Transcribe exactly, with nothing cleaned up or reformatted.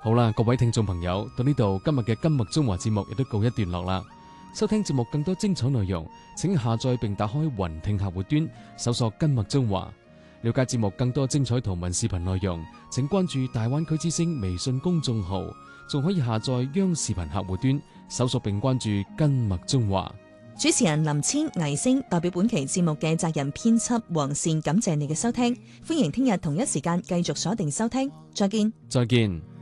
好啦，各位聽眾朋友，到呢度今日嘅今麥中華節目亦都告一段落啦。收聽節目更多精彩內容，請下載並打開雲聽客戶端，搜索今麥中華。了解節目更多精彩圖文視頻內容，請關注大灣區之聲微信公眾號，仲可以下載央視頻客戶端，搜索並關注今麥中華。 主持人林千、倪星代表本期節目嘅責任編輯黃善，感謝你嘅收聽，歡迎聽日同一時間繼續鎖定收聽，再見。 再見。